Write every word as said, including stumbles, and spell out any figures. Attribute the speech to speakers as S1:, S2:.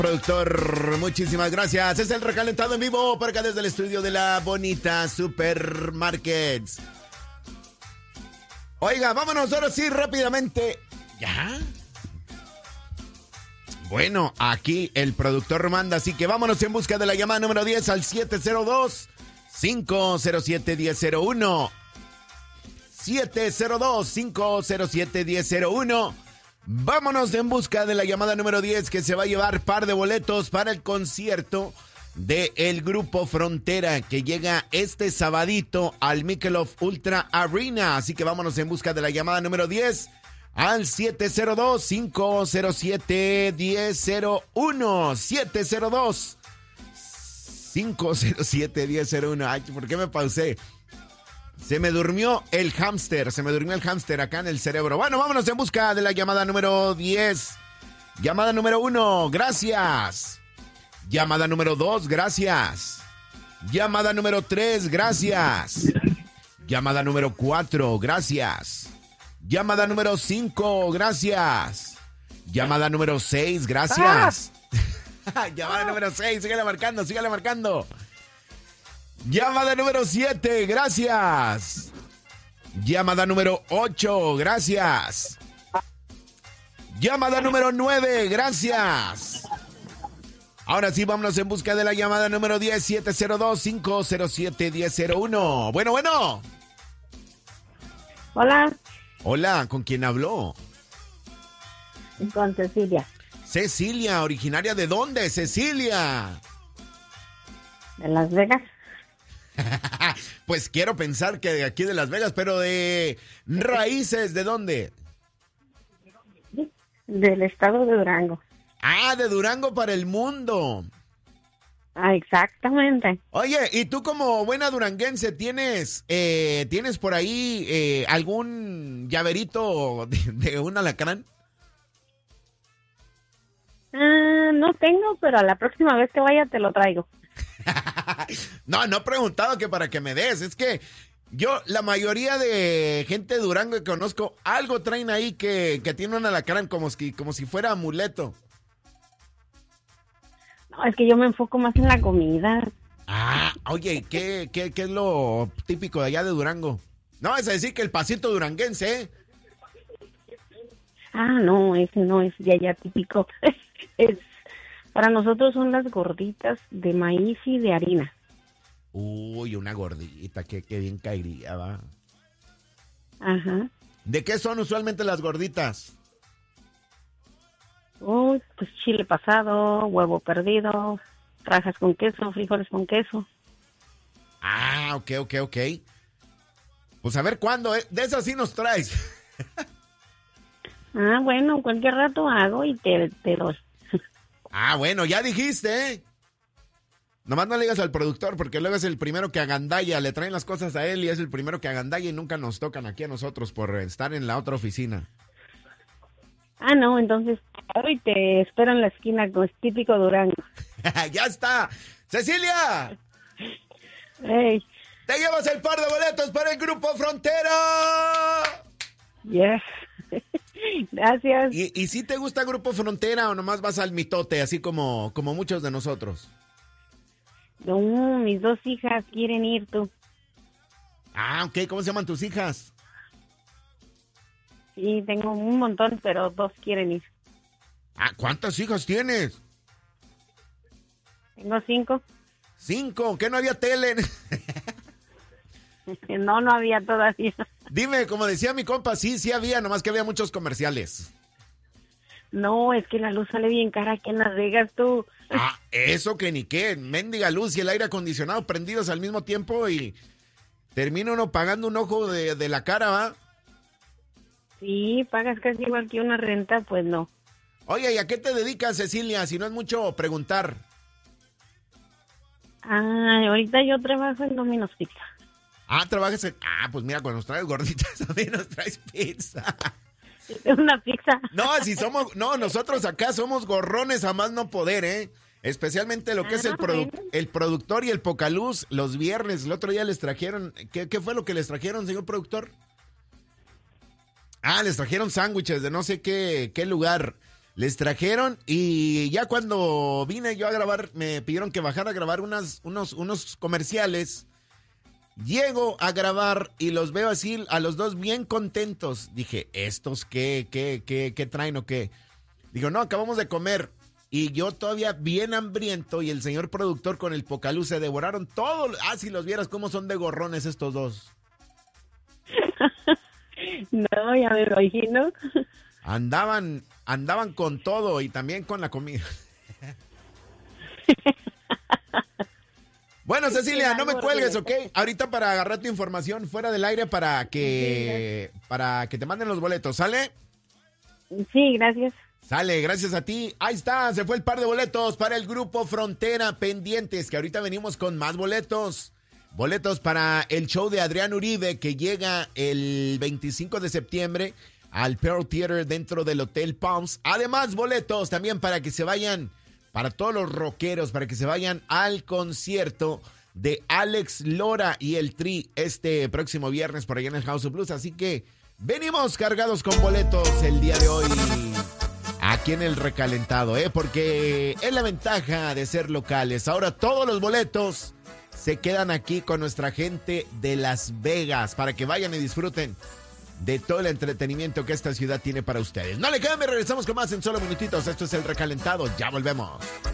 S1: Productor, muchísimas gracias. Es el recalentado en vivo por acá desde el estudio de la Bonita Supermarkets. Oiga, vámonos ahora sí rápidamente. ¿Ya? Bueno, aquí el productor manda, así que vámonos en busca de la llamada número diez al siete cero dos, cinco cero siete, uno cero cero uno. siete cero dos, cinco cero siete, uno cero cero uno. Vámonos en busca de la llamada número diez que se va a llevar par de boletos para el concierto de el Grupo Frontera que llega este sabadito al Michelob Ultra Arena. Así que vámonos en busca de la llamada número diez al siete cero dos, cinco cero siete, uno cero cero uno. siete cero dos, cinco cero siete, uno cero uno. Ay, ¿por qué me pausé? Se me durmió el hámster, se me durmió el hámster acá en el cerebro. Bueno, vámonos en busca de la llamada número diez. Llamada número uno, gracias. Llamada número dos, gracias. Llamada número tres, gracias. Llamada número cuatro, gracias. Llamada número cinco, gracias. Llamada número seis, gracias. Ah. Llamada número seis, sígale marcando, sígale marcando. Llamada número siete, gracias. Llamada número ocho, gracias. Llamada número nueve, gracias. Ahora sí, vámonos en busca de la llamada número diez, siete cero dos, cinco cero siete, uno cero cero uno. Bueno, bueno.
S2: Hola.
S1: Hola, ¿con quién habló?
S2: Con Cecilia.
S1: Cecilia, ¿originaria de dónde, Cecilia?
S2: De Las Vegas.
S1: Pues quiero pensar que de aquí de Las Vegas, pero de raíces, ¿de dónde?
S2: Del estado de Durango.
S1: Ah, de Durango para el mundo.
S2: Ah, exactamente.
S1: Oye, ¿y tú como buena duranguense tienes eh, tienes por ahí eh, algún llaverito de, de un alacrán?
S2: Ah, no tengo, pero a la próxima vez que vaya te lo traigo.
S1: No, no he preguntado que para que me des. Es que yo, la mayoría de gente de Durango que conozco, algo traen ahí que, que tiene un alacrán como si, como si fuera amuleto.
S2: No, es que yo me enfoco más en la comida.
S1: Ah, oye, ¿qué, qué, qué es lo típico de allá de Durango? No, es decir que el pasito duranguense, ¿eh?
S2: Ah, no, ese no es de allá típico. Es, para nosotros son las gorditas de maíz y de harina.
S1: Uy, una gordita, que, que bien caería, va.
S2: Ajá.
S1: ¿De qué son usualmente las gorditas?
S2: Uy, pues chile pasado, huevo perdido, rajas con queso, frijoles con queso.
S1: Ah, ok, ok, ok. Pues a ver cuándo, ¿eh? De esas sí nos traes.
S2: Ah, bueno, cualquier rato hago y te, te doy.
S1: Ah, bueno, ya dijiste, ¿eh? Nomás no le digas al productor porque luego es el primero que agandalla, le traen las cosas a él y es el primero que agandalla y nunca nos tocan aquí a nosotros por estar en la otra oficina.
S2: Ah, no, entonces hoy te espero en la esquina, como es típico Durango.
S1: ¡Ya está! ¡Cecilia!
S2: Hey.
S1: ¡Te llevas el par de boletos para el Grupo Frontera!
S2: Yes. Gracias.
S1: ¿Y, ¿Y si te gusta Grupo Frontera o nomás vas al mitote, así como, como muchos de nosotros?
S2: No, mis dos hijas quieren ir, tú.
S1: Ah, ok. ¿Cómo se llaman tus hijas?
S2: Sí, tengo un montón, pero dos quieren ir.
S1: Ah, ¿cuántas hijas tienes?
S2: Tengo cinco.
S1: Cinco. ¿Qué no había tele?
S2: No, no había todavía.
S1: Dime, como decía mi compa, sí, sí había, nomás que había muchos comerciales.
S2: No, es que la luz sale bien cara aquí en Las Vegas, tú.
S1: Ah, eso que ni qué. Mendiga luz y el aire acondicionado prendidos al mismo tiempo y termina uno pagando un ojo de, de la cara, ¿va?
S2: Sí, pagas casi igual que una renta, pues no.
S1: Oye, ¿y a qué te dedicas, Cecilia? Si no es mucho preguntar.
S2: Ah, ahorita yo trabajo en Domino's Pizza.
S1: Ah, trabajas en... Ah, pues mira, cuando nos traes gorditas, también nos traes pizza.
S2: Una pizza.
S1: No, si somos... No, nosotros acá somos gorrones a más no poder, ¿eh? Especialmente lo que ah, es el, produ... bueno. el productor y el Pocaluz los viernes. El otro día les trajeron... ¿Qué, ¿Qué fue lo que les trajeron, señor productor? Ah, les trajeron sándwiches de no sé qué, qué lugar. Les trajeron y ya cuando vine yo a grabar, me pidieron que bajara a grabar unas, unos, unos comerciales. Llego a grabar y los veo así a los dos bien contentos. Dije, ¿estos qué, qué, qué, qué traen o qué? Digo, no, acabamos de comer. Y yo todavía bien hambriento y el señor productor con el Pocalú se devoraron todo. Ah, si los vieras cómo son de gorrones estos dos.
S2: No, ya me imagino.
S1: Andaban, andaban con todo y también con la comida. Bueno, Cecilia, no me cuelgues, ¿ok? Ahorita para agarrar tu información fuera del aire para que, para que te manden los boletos, ¿sale?
S2: Sí, gracias.
S1: Sale, gracias a ti. Ahí está, se fue el par de boletos para el grupo Frontera pendientes, que ahorita venimos con más boletos. Boletos para el show de Adrián Uribe, que llega el veinticinco de septiembre al Pearl Theater dentro del Hotel Palms. Además, boletos también para que se vayan, para todos los rockeros, para que se vayan al concierto de Alex Lora y el Tri este próximo viernes por allá en el House of Blues. Así que venimos cargados con boletos el día de hoy aquí en el recalentado, ¿eh? Porque es la ventaja de ser locales. Ahora todos los boletos se quedan aquí con nuestra gente de Las Vegas para que vayan y disfruten de todo el entretenimiento que esta ciudad tiene para ustedes. No le cambien, regresamos con más en solo minutitos. Esto es el recalentado. Ya volvemos.